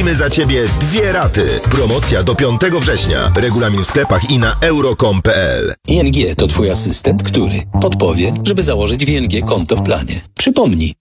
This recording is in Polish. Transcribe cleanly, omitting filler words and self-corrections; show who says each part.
Speaker 1: Zapłacimy za Ciebie 2 raty. Promocja do 5 września. Regulamin w sklepach i na euro.com.pl.
Speaker 2: ING to Twój asystent, który podpowie, żeby założyć w ING konto w planie. Przypomnij,